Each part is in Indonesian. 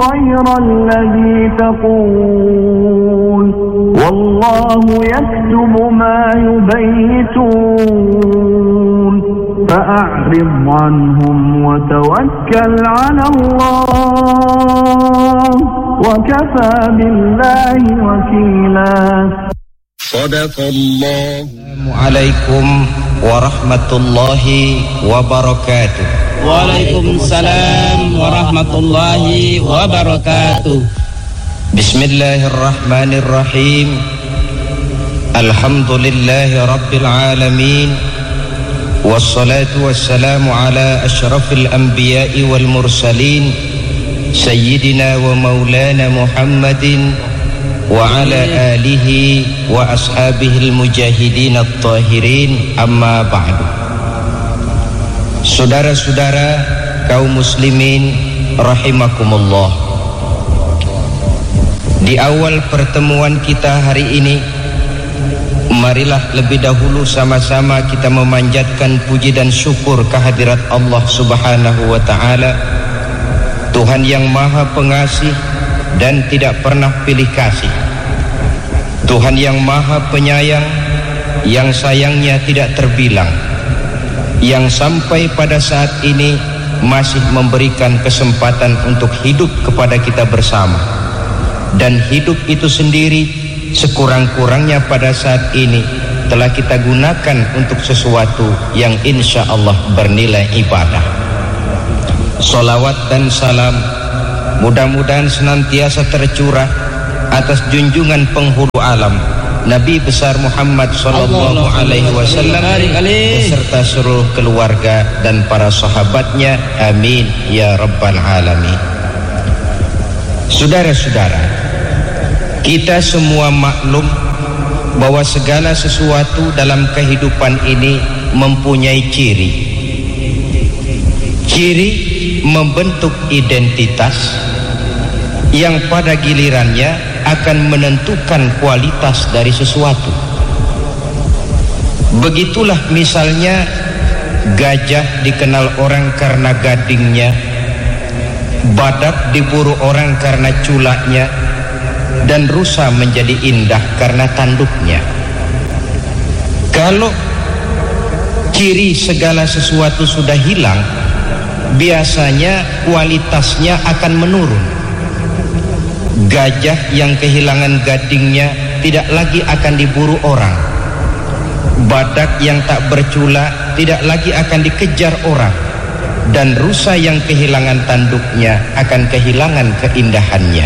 غير الذي تقول والله يكتب ما يبيتون فأعرض عنهم وتوكل على الله وكفى بالله وكيلا. صدق الله. Assalamualaikum warahmatullahi wabarakatuh. Waalaikumsalam warahmatullahi wabarakatuh. Bismillahirrahmanirrahim. Alhamdulillahi rabbil alamin. Wassalatu wassalamu ala asyrafil anbiya'i wal mursalin Sayyidina wa maulana Muhammadin wa ala alihi wa ashabihil mujahidin at-tahirin, amma ba'du. Saudara-saudara kaum muslimin rahimakumullah, di awal pertemuan kita hari ini, marilah lebih dahulu sama-sama kita memanjatkan puji dan syukur kehadirat Allah Subhanahu wa ta'ala, Tuhan yang maha pengasih dan tidak pernah pilih kasih, Tuhan yang maha penyayang, yang sayangnya tidak terbilang, yang sampai pada saat ini masih memberikan kesempatan untuk hidup kepada kita bersama. Dan hidup itu sendiri sekurang-kurangnya pada saat ini telah kita gunakan untuk sesuatu yang insya Allah bernilai ibadah. Salawat dan salam mudah-mudahan senantiasa tercurah atas junjungan penghulu alam Nabi besar Muhammad sallallahu alaihi wasallam beserta seluruh keluarga dan para sahabatnya, amin ya rabbal alamin. Saudara-saudara, kita semua maklum bahwa segala sesuatu dalam kehidupan ini mempunyai ciri. Ciri membentuk identitas yang pada gilirannya akan menentukan kualitas dari sesuatu. Begitulah misalnya gajah dikenal orang karena gadingnya, badak diburu orang karena culaknya, dan rusa menjadi indah karena tanduknya. Kalau ciri segala sesuatu sudah hilang, biasanya kualitasnya akan menurun. Gajah yang kehilangan gadingnya tidak lagi akan diburu orang. Badak yang tak bercula tidak lagi akan dikejar orang. Dan rusa yang kehilangan tanduknya akan kehilangan keindahannya.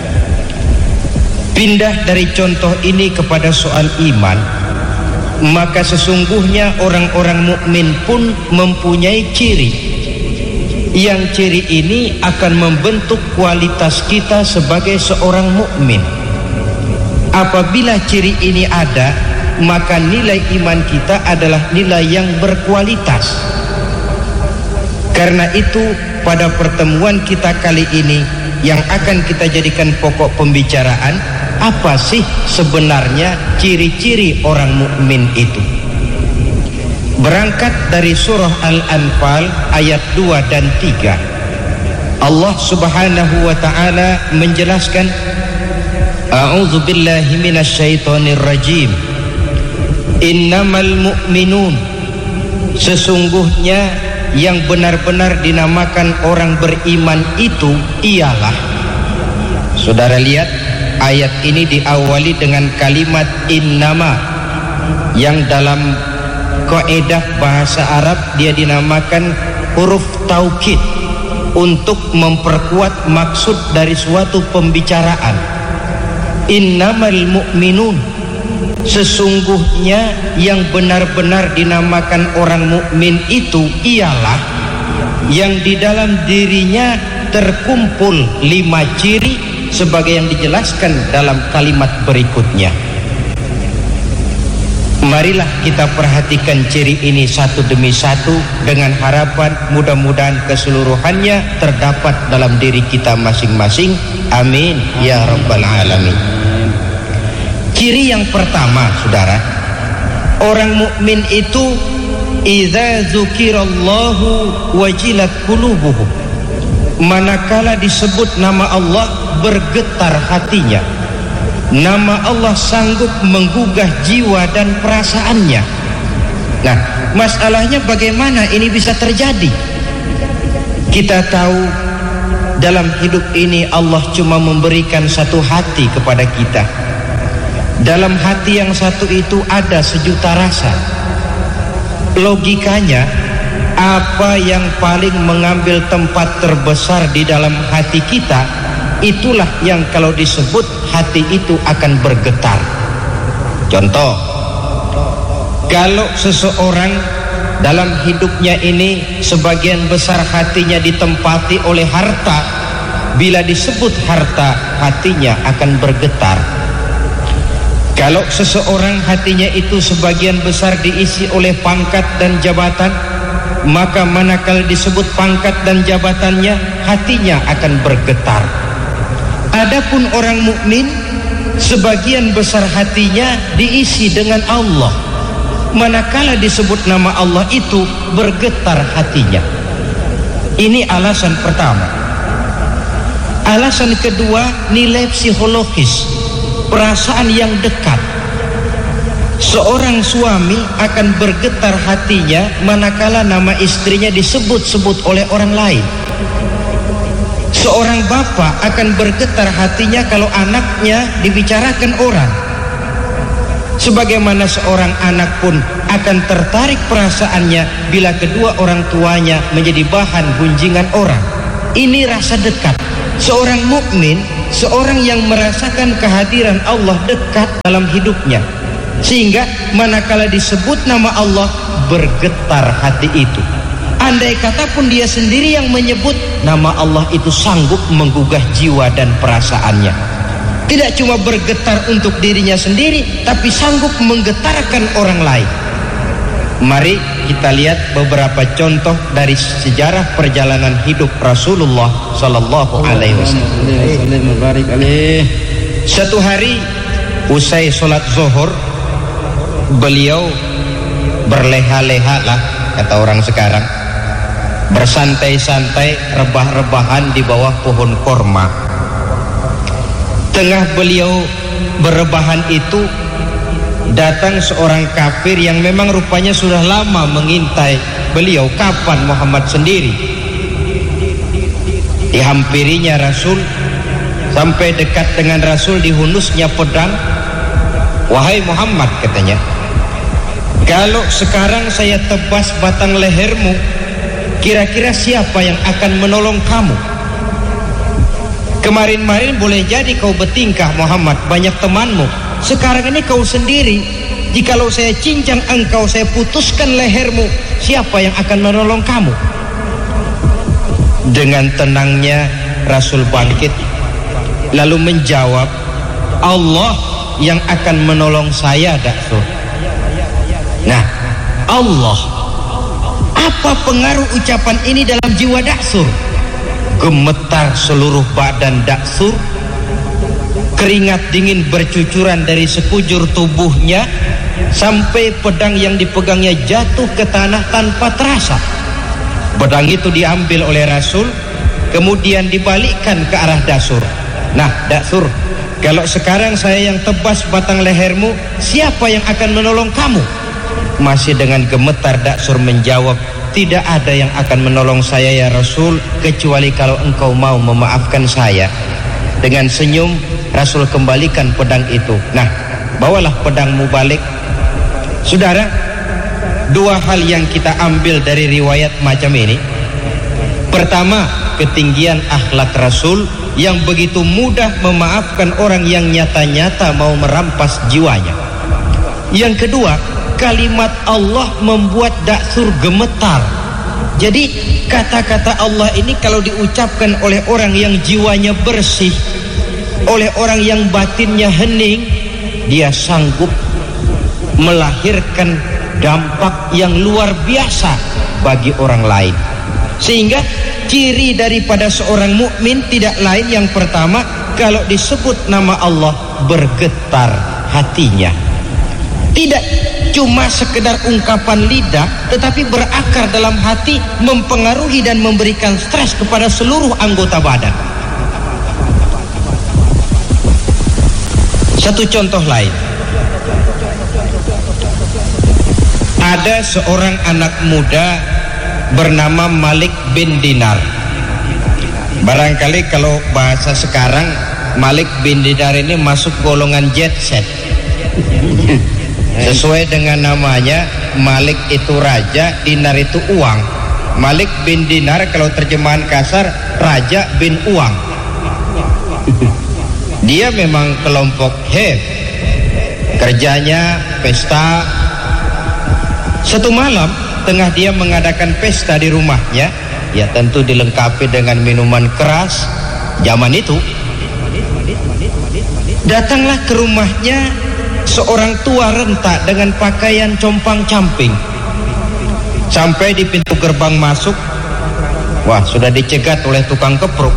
Pindah dari contoh ini kepada soal iman, maka sesungguhnya orang-orang mukmin pun mempunyai ciri. Yang ciri ini akan membentuk kualitas kita sebagai seorang mukmin. Apabila ciri ini ada, maka nilai iman kita adalah nilai yang berkualitas. Karena itu pada pertemuan kita kali ini yang akan kita jadikan pokok pembicaraan, apa sih sebenarnya ciri-ciri orang mukmin itu? Berangkat dari surah Al-Anfal ayat 2 dan 3, Allah Subhanahu wa ta'ala menjelaskan, A'udzu billahi minasyaitonir rajim. Innamal mu'minun, sesungguhnya yang benar-benar dinamakan orang beriman itu ialah. Saudara lihat, ayat ini diawali dengan kalimat innama, yang dalam kaidah bahasa Arab dia dinamakan huruf taukid untuk memperkuat maksud dari suatu pembicaraan. Innamal mu'minun, sesungguhnya yang benar-benar dinamakan orang mukmin itu ialah yang di dalam dirinya terkumpul 5 ciri sebagai yang dijelaskan dalam kalimat berikutnya. Marilah kita perhatikan ciri ini satu demi satu dengan harapan mudah-mudahan keseluruhannya terdapat dalam diri kita masing-masing. Amin ya rabbal alamin. Ciri yang pertama, saudara, orang mukmin itu idza dzukirallahu wajilat qulubuhum. manakala disebut nama Allah bergetar hatinya. Nama Allah sanggup menggugah jiwa dan perasaannya. Nah, masalahnya bagaimana ini bisa terjadi? Kita tahu dalam hidup ini Allah cuma memberikan satu hati kepada kita. Dalam hati yang satu itu ada sejuta rasa. Logikanya, apa yang paling mengambil tempat terbesar di dalam hati kita, itulah yang kalau disebut hati itu akan bergetar. Contoh, kalau seseorang dalam hidupnya ini sebagian besar hatinya ditempati oleh harta, bila disebut harta, hatinya akan bergetar. Kalau seseorang hatinya itu sebagian besar diisi oleh pangkat dan jabatan, maka manakala disebut pangkat dan jabatannya, hatinya akan bergetar. Adapun orang mukmin, sebagian besar hatinya diisi dengan Allah. Manakala disebut nama Allah itu, bergetar hatinya. Ini alasan pertama. Alasan kedua, nilai psikologis, perasaan yang dekat. Seorang suami akan bergetar hatinya manakala nama istrinya disebut-sebut oleh orang lain. Seorang bapak akan bergetar hatinya kalau anaknya dibicarakan orang. Sebagaimana seorang anak pun akan tertarik perasaannya bila kedua orang tuanya menjadi bahan gunjingan orang. Ini rasa dekat. Seorang mukmin, seorang yang merasakan kehadiran Allah dekat dalam hidupnya, sehingga manakala disebut nama Allah, bergetar hati itu. Andai kata pun dia sendiri yang menyebut, nama Allah itu sanggup menggugah jiwa dan perasaannya. Tidak cuma bergetar untuk dirinya sendiri, tapi sanggup menggetarkan orang lain. Mari kita lihat beberapa contoh dari sejarah perjalanan hidup Rasulullah Sallallahu Alaihi Wasallam. Satu hari usai sholat zuhur, beliau berleha-leha lah, kata orang sekarang, bersantai-santai, rebah-rebahan di bawah pohon korma. Tengah beliau berebahan itu, datang seorang kafir yang memang rupanya sudah lama mengintai beliau, kapan Muhammad sendiri. Dihampirinya Rasul, sampai dekat dengan Rasul dihunusnya pedang. Wahai Muhammad, katanya, kalau sekarang saya tebas batang lehermu, kira-kira siapa yang akan menolong kamu? Kemarin-marin boleh jadi kau bertingkah Muhammad, banyak temanmu. Sekarang ini kau sendiri. Jikalau saya cincang engkau, saya putuskan lehermu, siapa yang akan menolong kamu? Dengan tenangnya Rasul bangkit, lalu menjawab, Allah yang akan menolong saya, Daksur. Nah, Allah. Apa pengaruh ucapan ini dalam jiwa Daksur? Gemetar seluruh badan Daksur. Keringat dingin bercucuran dari sekujur tubuhnya, sampai pedang yang dipegangnya jatuh ke tanah tanpa terasa. Pedang itu diambil oleh Rasul, kemudian dibalikkan ke arah Daksur. Nah, Daksur, kalau sekarang saya yang tebas batang lehermu, siapa yang akan menolong kamu? Masih dengan gemetar Daksur menjawab, tidak ada yang akan menolong saya ya Rasul, kecuali kalau engkau mau memaafkan saya. Dengan senyum Rasul kembalikan pedang itu. Nah, bawalah pedangmu balik. Saudara, dua hal yang kita ambil dari riwayat macam ini. Pertama, ketinggian akhlak Rasul yang begitu mudah memaafkan orang yang nyata-nyata mau merampas jiwanya. Yang kedua, kalimat Allah membuat Daksur gemetar. Jadi kata-kata Allah ini kalau diucapkan oleh orang yang jiwanya bersih, oleh orang yang batinnya hening, dia sanggup melahirkan dampak yang luar biasa bagi orang lain. Sehingga ciri daripada seorang mukmin tidak lain, yang pertama, kalau disebut nama Allah bergetar hatinya. Tidak cuma sekedar ungkapan lidah, tetapi berakar dalam hati, mempengaruhi dan memberikan stres kepada seluruh anggota badan. Satu contoh lain, ada seorang anak muda bernama Malik bin Dinar. Barangkali kalau bahasa sekarang, Malik bin Dinar ini masuk golongan jet set. Sesuai dengan namanya, Malik itu raja, Dinar itu uang. Malik bin Dinar kalau terjemahan kasar, raja bin uang. Dia memang kelompok have, kerjanya pesta. Satu malam tengah dia mengadakan pesta di rumahnya, ya tentu dilengkapi dengan minuman keras zaman itu. Datanglah ke rumahnya seorang tua renta dengan pakaian compang-camping. Sampai di pintu gerbang masuk, wah, sudah dicegat oleh tukang kepruk.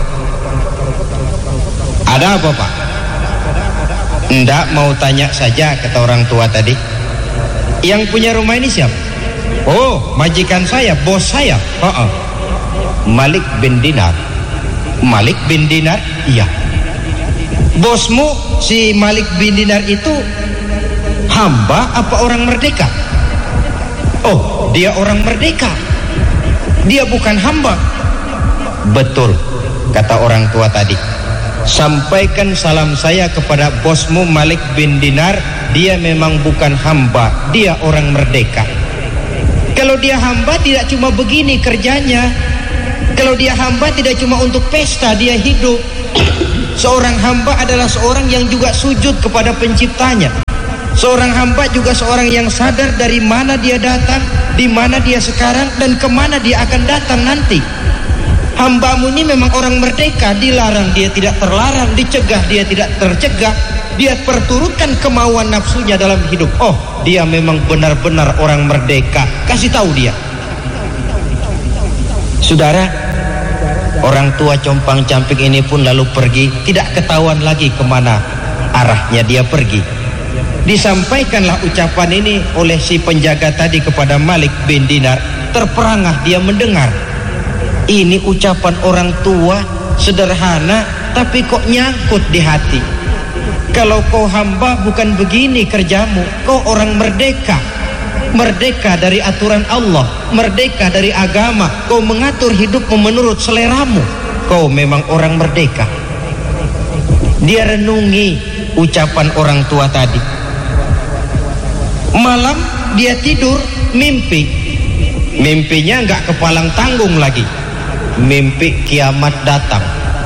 Ada apa, Pak? Enggak, mau tanya saja, kata orang tua tadi. Yang punya rumah ini siapa? Oh, majikan saya, bos saya. Malik bin Dinar. Malik bin Dinar? Iya. Bosmu si Malik bin Dinar itu hamba apa orang merdeka? Oh, dia orang merdeka. Dia bukan hamba. Betul, kata orang tua tadi. Sampaikan salam saya kepada bosmu Malik bin Dinar. Dia memang bukan hamba, dia orang merdeka. Kalau dia hamba tidak cuma begini kerjanya. Kalau dia hamba tidak cuma untuk pesta, dia hidup. Seorang hamba adalah seorang yang juga sujud kepada penciptanya. Seorang hamba juga seorang yang sadar dari mana dia datang, di mana dia sekarang, dan kemana dia akan datang nanti. Hambamu ini memang orang merdeka, dilarang dia tidak terlarang, dicegah dia tidak tercegah, dia perturutkan kemauan nafsunya dalam hidup. Oh, dia memang benar-benar orang merdeka. Kasih tahu dia. Saudara, orang tua compang-camping ini pun lalu pergi, tidak ketahuan lagi kemana arahnya dia pergi. Disampaikanlah ucapan ini oleh si penjaga tadi kepada Malik bin Dinar. Terperangah dia mendengar. Ini ucapan orang tua sederhana, tapi kok nyangkut di hati. Kalau kau hamba bukan begini kerjamu, kau orang merdeka. Merdeka dari aturan Allah, merdeka dari agama. Kau mengatur hidupmu menurut seleramu. Kau memang orang merdeka. Dia renungi ucapan orang tua tadi. Malam dia tidur, mimpi. Mimpinya nggak kepalang tanggung lagi. Mimpi kiamat datang.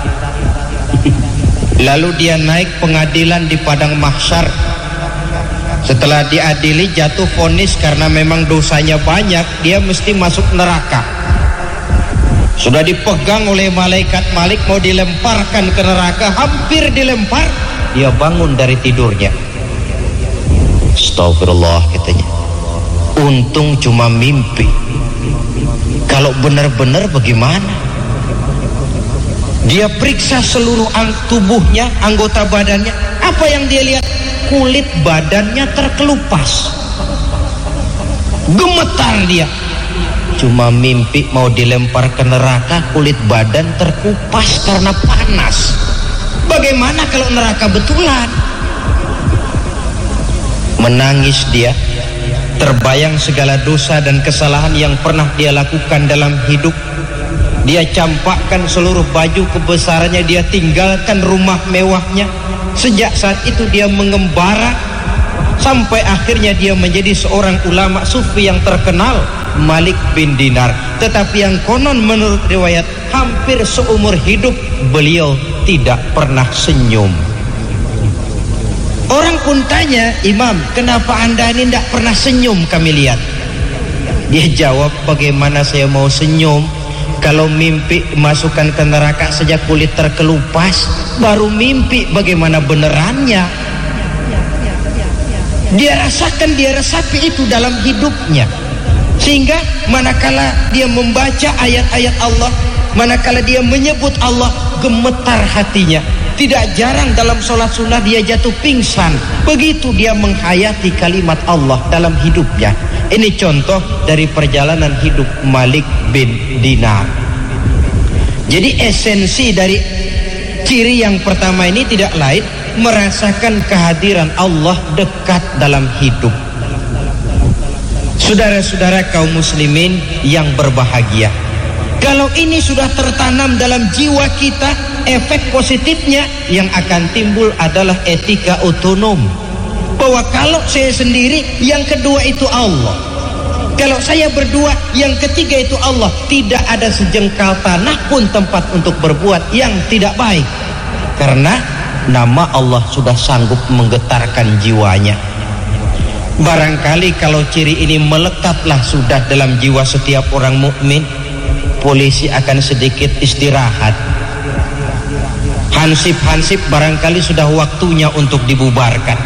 Lalu dia naik pengadilan di padang mahsyar. Setelah diadili, jatuh vonis karena memang dosanya banyak, dia mesti masuk neraka. Sudah dipegang oleh malaikat Malik, mau dilemparkan ke neraka, hampir dilempar. Dia bangun dari tidurnya. Astagfirullah, katanya. Untung cuma mimpi. Kalau benar-benar bagaimana? Dia periksa seluruh tubuhnya, anggota badannya. Apa yang dia lihat? Kulit badannya terkelupas. Gemetar dia. Cuma mimpi mau dilempar ke neraka, kulit badan terkupas karena panas. Bagaimana kalau neraka betulan? Menangis dia. Terbayang segala dosa dan kesalahan yang pernah dia lakukan dalam hidup. Dia campakkan seluruh baju kebesarannya, dia tinggalkan rumah mewahnya. Sejak saat itu dia mengembara sampai akhirnya dia menjadi seorang ulama sufi yang terkenal, Malik bin Dinar. Tetapi yang konon menurut riwayat, hampir seumur hidup beliau tidak pernah senyum. Orang pun tanya, Imam, kenapa anda ini tidak pernah senyum kami lihat? Dia jawab, bagaimana saya mau senyum kalau mimpi masukkan ke neraka saja kulit terkelupas, baru mimpi bagaimana benerannya. Dia rasakan, dia resapi itu dalam hidupnya. Sehingga manakala dia membaca ayat-ayat Allah, manakala dia menyebut Allah, gemetar hatinya. Tidak jarang dalam sholat sunnah dia jatuh pingsan. Begitu dia menghayati kalimat Allah dalam hidupnya. Ini contoh dari perjalanan hidup Malik bin Dinar. Jadi esensi dari ciri yang pertama ini tidak lain merasakan kehadiran Allah dekat dalam hidup. Saudara-saudara kaum muslimin yang berbahagia, kalau ini sudah tertanam dalam jiwa kita, efek positifnya yang akan timbul adalah etika otonom. Bahwa kalau saya sendiri, yang kedua itu Allah. Kalau saya berdua, yang ketiga itu Allah. Tidak ada sejengkal tanah pun tempat untuk berbuat yang tidak baik. Karena nama Allah sudah sanggup menggetarkan jiwanya. Barangkali kalau ciri ini melekatlah sudah dalam jiwa setiap orang mukmin, polisi akan sedikit istirahat. Hansip-hansip barangkali sudah waktunya untuk dibubarkan.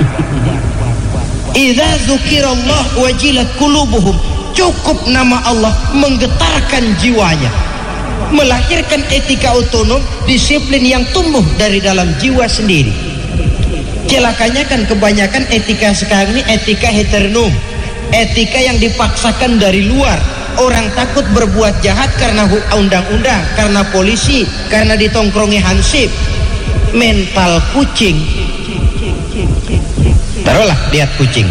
Idza dzukirallah wajilat qulubuhum. Cukup nama Allah menggetarkan jiwanya, melahirkan etika otonom, disiplin yang tumbuh dari dalam jiwa sendiri. Celakanya kan kebanyakan etika sekarang ini etika heteronom, etika yang dipaksakan dari luar. Orang takut berbuat jahat karena undang-undang, karena polisi, karena ditongkrongi hansip. Mental kucing. Taruhlah lihat kucing,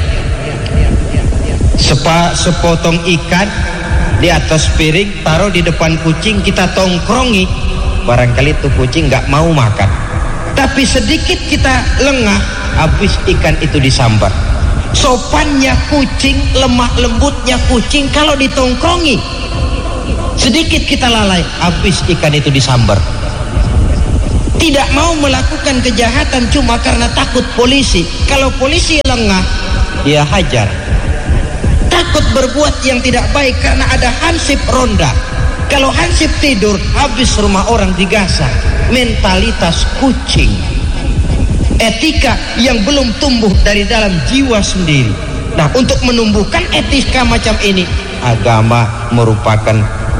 sepotong ikan di atas piring, taruh di depan kucing, kita tongkrongi, barangkali tuh kucing nggak mau makan. Tapi sedikit kita lengah, habis ikan itu disambar. Sopannya kucing, lemah lembutnya kucing, kalau ditongkrongi sedikit kita lalai, habis ikan itu disambar. Tidak mau melakukan kejahatan cuma karena takut polisi. Kalau polisi lengah, dia hajar. Takut berbuat yang tidak baik karena ada hansip ronda. Kalau hansip tidur, habis rumah orang digasak. Mentalitas kucing, etika yang belum tumbuh dari dalam jiwa sendiri. Nah, untuk menumbuhkan etika macam ini, agama merupakan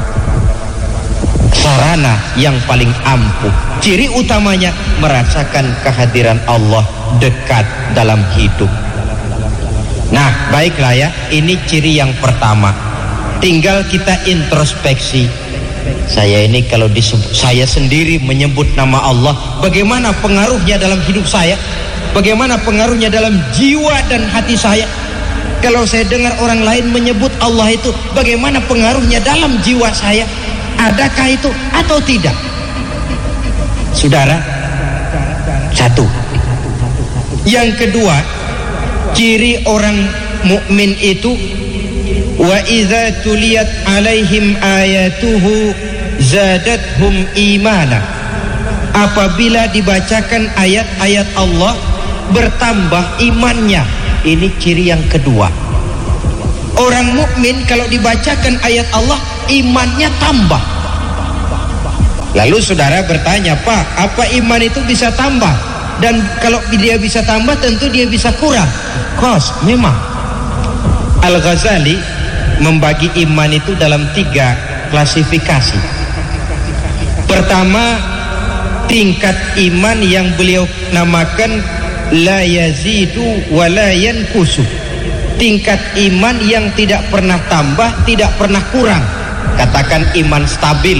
sarana yang paling ampuh. Ciri utamanya merasakan kehadiran Allah dekat dalam hidup. Nah, baiklah ya, ini ciri yang pertama. Tinggal kita introspeksi. Saya ini kalau saya sendiri menyebut nama Allah, bagaimana pengaruhnya dalam hidup saya? Bagaimana pengaruhnya dalam jiwa dan hati saya? Kalau saya dengar orang lain menyebut Allah itu, bagaimana pengaruhnya dalam jiwa saya? Adakah itu atau tidak? Saudara, satu. Yang kedua, ciri orang mukmin itu, wa idza tuliyat alaihim ayatuhu zadathum imana. Apabila dibacakan ayat-ayat Allah, bertambah imannya. Ini ciri yang kedua. Orang mukmin kalau dibacakan ayat Allah, imannya tambah. Lalu saudara bertanya, Pak, apa iman itu bisa tambah? Dan kalau dia bisa tambah, tentu dia bisa kurang. Kos, memang. Al-Ghazali membagi iman itu dalam 3 klasifikasi. Pertama, tingkat iman yang beliau namakan la yazidu wa la yanqusu. Tingkat iman yang tidak pernah tambah, tidak pernah kurang. Katakan iman stabil.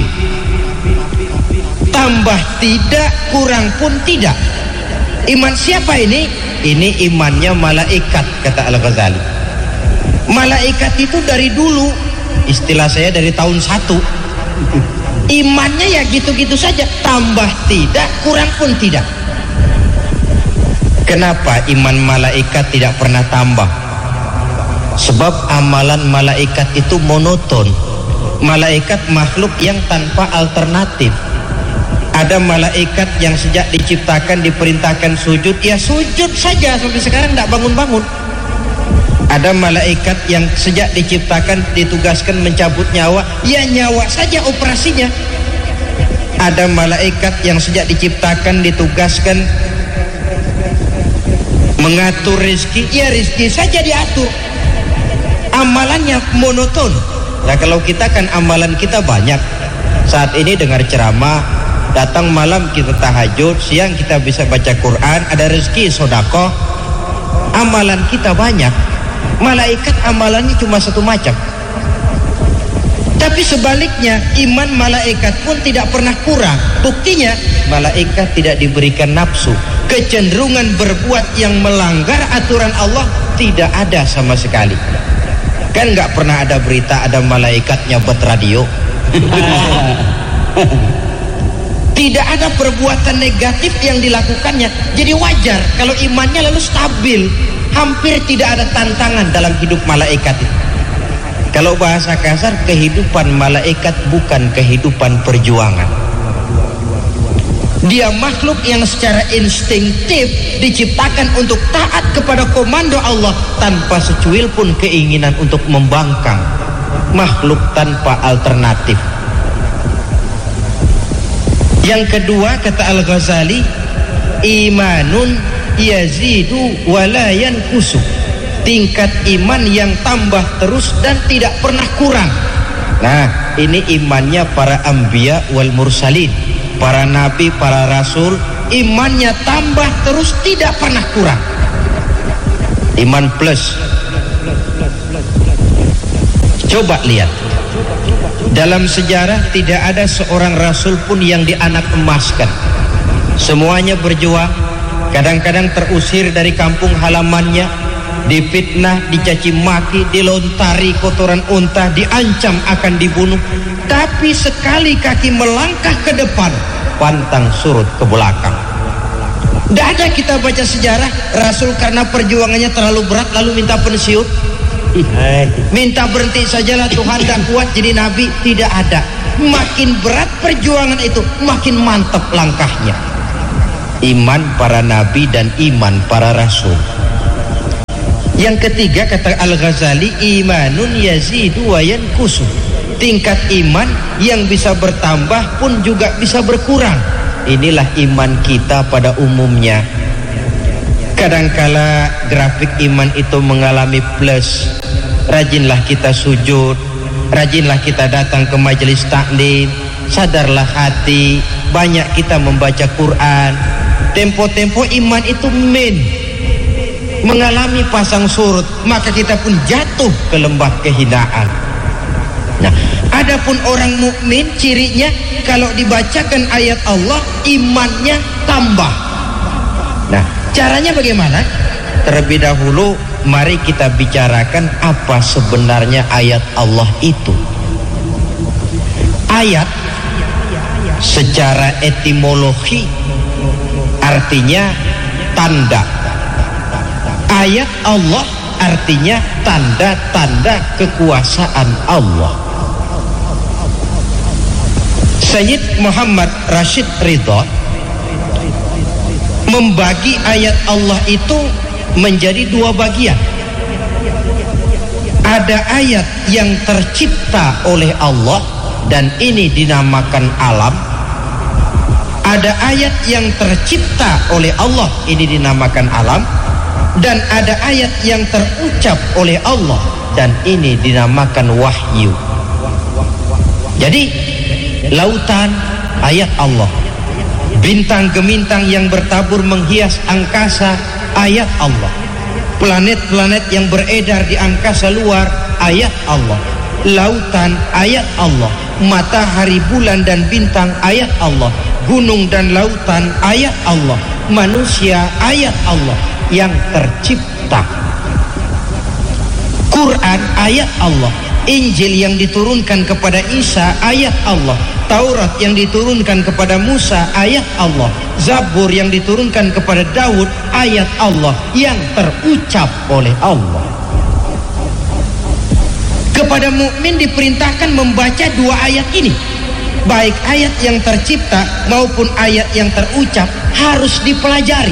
Tambah tidak, kurang pun tidak. Iman siapa ini? Ini imannya malaikat, kata Al-Ghazali. Malaikat itu dari dulu, istilah saya dari tahun 1. Imannya ya gitu-gitu saja, tambah tidak, kurang pun tidak. Kenapa iman malaikat tidak pernah tambah? Sebab amalan malaikat itu monoton. Malaikat makhluk yang tanpa alternatif. Ada malaikat yang sejak diciptakan diperintahkan sujud, ya sujud saja sampai sekarang tidak bangun-bangun. Ada malaikat yang sejak diciptakan ditugaskan mencabut nyawa, ya nyawa saja operasinya. Ada malaikat yang sejak diciptakan ditugaskan mengatur rezeki, ya rezeki saja diatur. Amalannya monoton. Nah, kalau kita kan amalan kita banyak. Saat ini dengar ceramah, Datang malam kita tahajud, siang kita bisa baca Quran, ada rezeki sedekah. Amalan kita banyak. Malaikat amalannya cuma satu macam. Tapi sebaliknya, iman malaikat pun tidak pernah kurang. Buktinya, malaikat tidak diberikan nafsu. Kecenderungan berbuat yang melanggar aturan Allah tidak ada sama sekali. Kan nggak pernah ada berita ada malaikat nyabet radio. Tidak ada perbuatan negatif yang dilakukannya. Jadi wajar kalau imannya lalu stabil. Hampir tidak ada tantangan dalam hidup malaikat itu. Kalau bahasa kasar, kehidupan malaikat bukan kehidupan perjuangan. Dia makhluk yang secara instinktif diciptakan untuk taat kepada komando Allah tanpa secuil pun keinginan untuk membangkang. Makhluk tanpa alternatif. Yang kedua, kata Al-Ghazali, imanun yazidu wala yanqusu. Tingkat iman yang tambah terus dan tidak pernah kurang. Nah, ini imannya para anbiya wal mursalin, para nabi, para rasul, imannya tambah terus tidak pernah kurang. Iman plus. Coba lihat, dalam sejarah tidak ada seorang rasul pun yang dianak emaskan. Semuanya berjuang, kadang-kadang terusir dari kampung halamannya, difitnah, dicaci maki, dilontari kotoran unta, diancam akan dibunuh. Tapi sekali kaki melangkah ke depan, pantang surut ke belakang. Tidak ada kita baca sejarah rasul karena perjuangannya terlalu berat lalu minta pensiun, minta berhenti sajalah Tuhan tak kuat jadi nabi. Tidak ada. Makin berat perjuangan itu, makin mantap langkahnya. Iman para nabi dan iman para rasul. Yang ketiga, kata Al-Ghazali, imanun yazidu wa yanqusu. Tingkat iman yang bisa bertambah pun juga bisa berkurang. Inilah iman kita pada umumnya. Kadangkala grafik iman itu mengalami plus. Rajinlah kita sujud, rajinlah kita datang ke majelis taklim, sadarlah hati, banyak kita membaca Quran. Tempo-tempo iman itu mengalami pasang surut, maka kita pun jatuh ke lembah kehinaan. Nah, adapun orang mukmin cirinya kalau dibacakan ayat Allah imannya tambah. Nah, caranya bagaimana? Terlebih dahulu mari kita bicarakan apa sebenarnya ayat Allah itu. Ayat secara etimologi artinya tanda. Ayat Allah artinya tanda-tanda kekuasaan Allah. Sayyid Muhammad Rashid Ridha membagi ayat Allah itu menjadi dua bagian. Ada ayat yang tercipta oleh Allah dan ini dinamakan alam. Ada ayat yang tercipta oleh Allah, ini dinamakan alam. Dan ada ayat yang terucap oleh Allah dan ini dinamakan wahyu. Jadi lautan ayat Allah, bintang gemintang yang bertabur menghias angkasa ayat Allah, planet-planet yang beredar di angkasa luar ayat Allah, lautan ayat Allah, matahari, bulan dan bintang ayat Allah, gunung dan lautan ayat Allah, manusia ayat Allah yang tercipta. Quran ayat Allah, Injil yang diturunkan kepada Isa ayat Allah, Taurat yang diturunkan kepada Musa ayat Allah, Zabur yang diturunkan kepada Daud ayat Allah yang terucap oleh Allah. Kepada mukmin diperintahkan membaca dua ayat ini, baik ayat yang tercipta maupun ayat yang terucap harus dipelajari.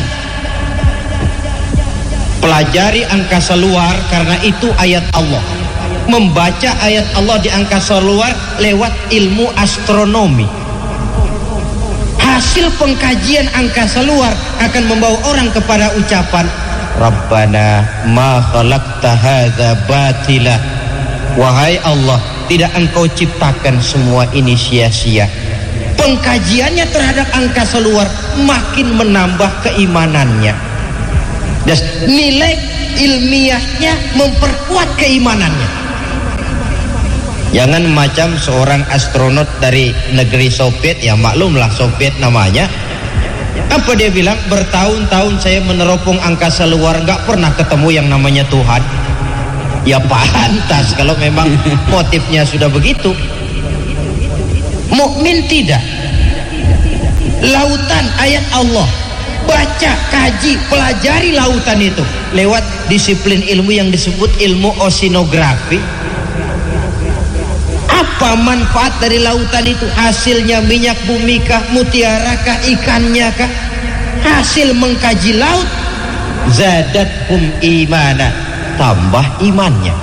Pelajari angkasa luar karena itu ayat Allah. Membaca ayat Allah di angkasa luar lewat ilmu astronomi. Hasil pengkajian angkasa luar akan membawa orang kepada ucapan Rabbana ma khalaqta hadza batila. Wahai Allah, tidak engkau ciptakan semua ini sia-sia. pengkajiannya terhadap angkasa luar makin menambah keimanannya, dan nilai ilmiahnya memperkuat keimanannya. Jangan macam seorang astronot dari negeri Soviet, ya maklumlah Soviet namanya. Apa dia bilang? Bertahun-tahun saya meneropong angkasa luar, nggak pernah ketemu yang namanya Tuhan. Ya pantas kalau memang motifnya sudah begitu. Mukmin tidak. Lautan ayat Allah, baca, kaji, pelajari lautan itu lewat disiplin ilmu yang disebut ilmu oceanografi. Apa manfaat dari lautan itu? Hasilnya minyak bumi kah, mutiara kah, ikannya kah? Hasil mengkaji laut, zadathum imana, tambah imannya.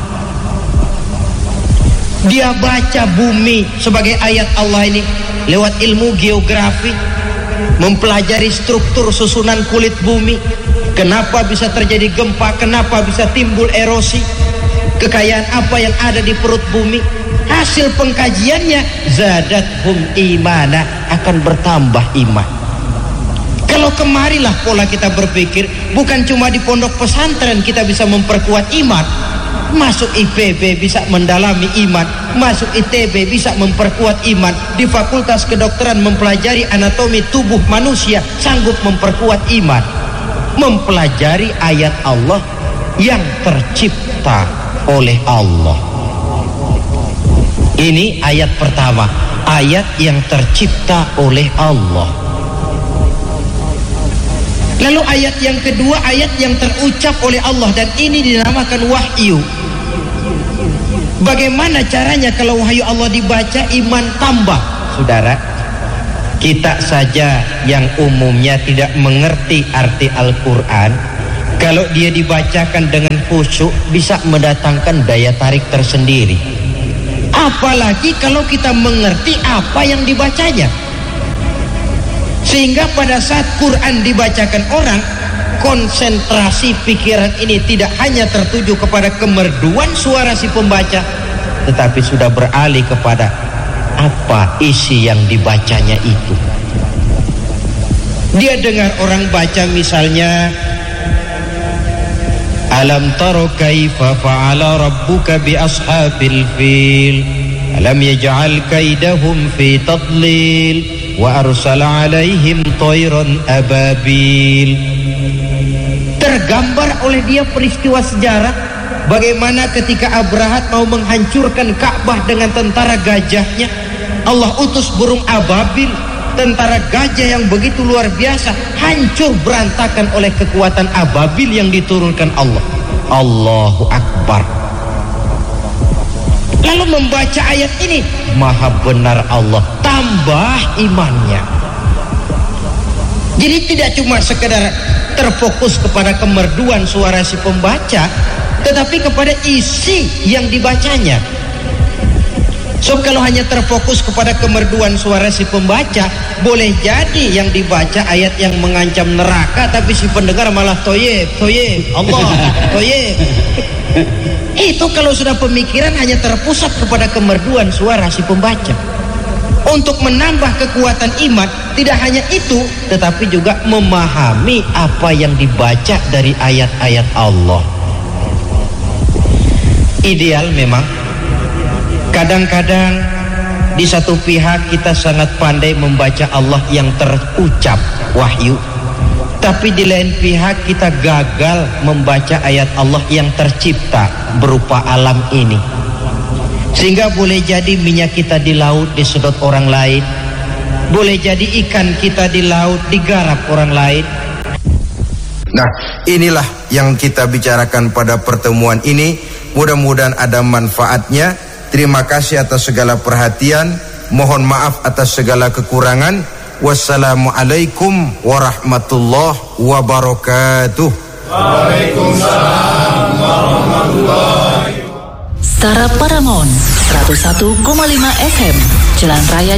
Dia baca bumi sebagai ayat Allah ini lewat ilmu geografi, mempelajari struktur susunan kulit bumi, kenapa bisa terjadi gempa, kenapa bisa timbul erosi, kekayaan apa yang ada di perut bumi. Hasil pengkajiannya zadathum imana, akan bertambah iman. Kalau kemarilah pola kita berpikir, bukan cuma di pondok pesantren kita bisa memperkuat iman. Masuk IPB bisa mendalami iman, masuk ITB bisa memperkuat iman, di fakultas kedokteran mempelajari anatomi tubuh manusia sanggup memperkuat iman. Mempelajari ayat Allah yang tercipta oleh Allah. Ini ayat pertama, ayat yang tercipta oleh Allah. Lalu ayat yang kedua, ayat yang terucap oleh Allah, dan ini dinamakan wahyu. Bagaimana caranya kalau wahyu Allah dibaca iman tambah? Saudara, kita saja yang umumnya tidak mengerti arti Al-Quran, kalau dia dibacakan dengan khusyuk bisa mendatangkan daya tarik tersendiri. Apalagi kalau kita mengerti apa yang dibacanya, sehingga pada saat Quran dibacakan orang, konsentrasi pikiran ini tidak hanya tertuju kepada kemerduan suara si pembaca, tetapi sudah beralih kepada apa isi yang dibacanya itu. Dia dengar orang baca misalnya, alam taro kaifa fa'ala rabbuka bi ashabil fil alam yaj'al kaidahum fi tadlil wa arsala alaihim tayran ababil. Tergambar oleh dia peristiwa sejarah bagaimana ketika Abrahat mau menghancurkan Ka'bah dengan tentara gajahnya, Allah utus burung ababil, tentara gajah yang begitu luar biasa, hancur berantakan oleh kekuatan ababil yang diturunkan Allah. Allahu Akbar. Lalu membaca ayat ini, maha benar Allah, tambah imannya. Jadi tidak cuma sekedar terfokus kepada kemerduan suara si pembaca, tetapi kepada isi yang dibacanya. So kalau hanya terfokus kepada kemerduan suara si pembaca, boleh jadi yang dibaca ayat yang mengancam neraka, tapi si pendengar malah toyib, toyib, Allah, toyib. Itu kalau sudah pemikiran hanya terpusat kepada kemerduan suara si pembaca. Untuk menambah kekuatan iman, tidak hanya itu, tetapi juga memahami apa yang dibaca dari ayat-ayat Allah. Ideal memang, kadang-kadang di satu pihak kita sangat pandai membaca Allah yang terucap wahyu, tapi di lain pihak kita gagal membaca ayat Allah yang tercipta berupa alam ini, sehingga boleh jadi minyak kita di laut disedot orang lain, boleh jadi ikan kita di laut digarap orang lain. Nah, inilah yang kita bicarakan pada pertemuan ini. Mudah-mudahan ada manfaatnya. Terima kasih atas segala perhatian. Mohon maaf atas segala kekurangan. Wassalamualaikum warahmatullahi wabarakatuh. Waalaikumsalam warahmatullahi. Stara Paramount 101,5 FM, Jalan Raya